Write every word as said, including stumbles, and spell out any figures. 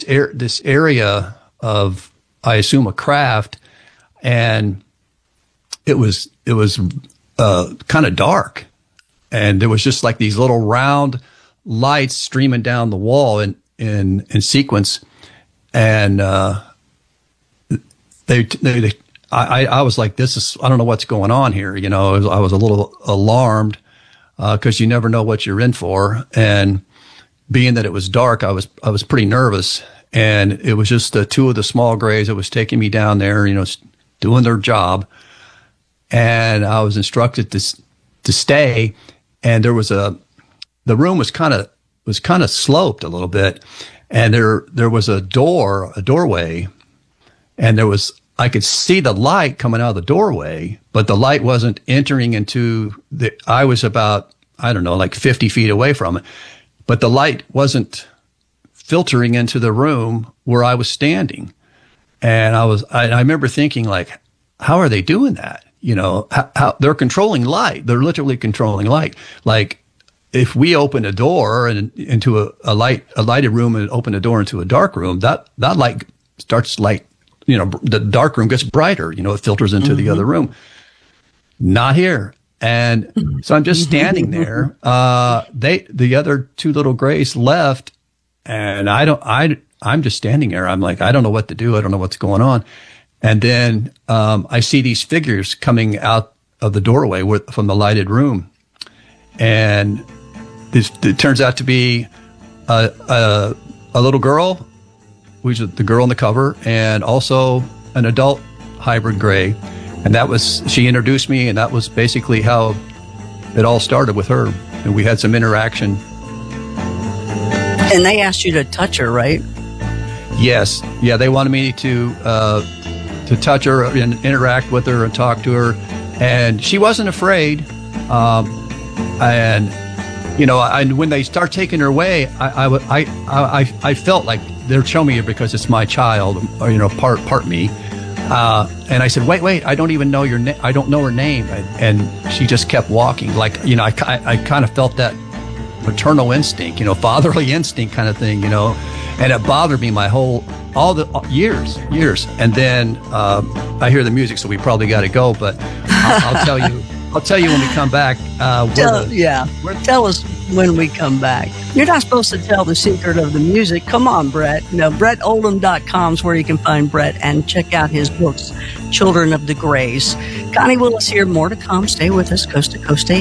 air, this area of, I assume, a craft, and it was it was uh, kind of dark, and there was just like these little round lights streaming down the wall in in, in sequence, and uh, they, they, they I I was like, this is, I don't know what's going on here, you know. I was, I was a little alarmed because uh, you never know what you're in for, and being that it was dark, I was I was pretty nervous, and it was just the two of the small grays that was taking me down there, you know, doing their job, and I was instructed to to stay, and there was a the room was kind of was kind of sloped a little bit, and there there was a door a doorway, and there was I could see the light coming out of the doorway, but the light wasn't entering into the. I was about I don't know like fifty feet away from it. But the light wasn't filtering into the room where I was standing. And I was, I, I remember thinking like, how are they doing that? You know, how, how they're controlling light. They're literally controlling light. Like if we open a door and into a, a light, a lighted room and open a door into a dark room, that, that light starts light, you know, the dark room gets brighter, you know, it filters into mm-hmm. the other room. Not here. And so I'm just standing there. Uh, they, the other two little grays left, and I don't, I, I'm just standing there. I'm like, I don't know what to do. I don't know what's going on. And then, um, I see these figures coming out of the doorway with, from the lighted room. And this, it turns out to be a, a, a little girl, which is the girl on the cover, and also an adult hybrid gray. And that was, she introduced me, and that was basically how it all started with her. And we had some interaction. And they asked you to touch her, right? Yes. Yeah, they wanted me to uh, to touch her and interact with her and talk to her. And she wasn't afraid. Um, and, you know, I, when they start taking her away, I, I, I, I, I felt like they're showing me her because it's my child, or, you know, part part me. Uh, and I said, wait, wait, I don't even know your name. I don't know her name. And, and she just kept walking. Like, you know, I, I, I kind of felt that maternal instinct, you know, fatherly instinct kind of thing, you know, and it bothered me my whole, all the years, years. And then, um, I hear the music, so we probably got to go, but I'll, I'll tell you, I'll tell you when we come back. Uh, tell, the, yeah. Tell us when we come back. You're not supposed to tell the secret of the music. Come on, Brett. You know, Brett Oldham dot com is where you can find Brett and check out his books, Children of the Grays. Connie Willis here. More to come. Stay with us. Coast to Coast A M.